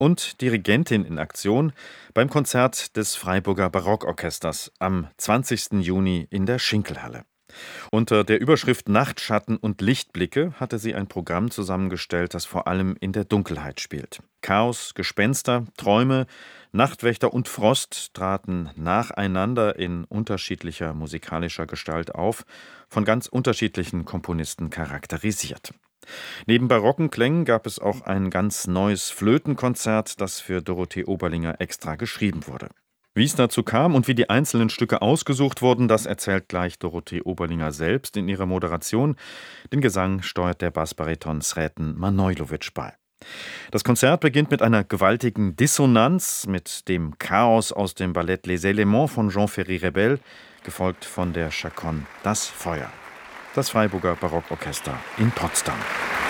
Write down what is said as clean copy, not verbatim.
und Dirigentin in Aktion beim Konzert des Freiburger Barockorchesters am 20. Juni in der Schinkelhalle. Unter der Überschrift Nachtschatten und Lichtblicke hatte sie ein Programm zusammengestellt, das vor allem in der Dunkelheit spielt. Chaos, Gespenster, Träume, Nachtwächter und Frost traten nacheinander in unterschiedlicher musikalischer Gestalt auf, von ganz unterschiedlichen Komponisten charakterisiert. Neben barocken Klängen gab es auch ein ganz neues Flötenkonzert, das für Dorothee Oberlinger extra geschrieben wurde. Wie es dazu kam und wie die einzelnen Stücke ausgesucht wurden, das erzählt gleich Dorothee Oberlinger selbst in ihrer Moderation. Den Gesang steuert der Bassbariton Sreten Manojlovic bei. Das Konzert beginnt mit einer gewaltigen Dissonanz, mit dem Chaos aus dem Ballett Les Éléments von Jean Ferry-Rebel, gefolgt von der Chaconne Das Feuer. Das Freiburger Barockorchester in Potsdam.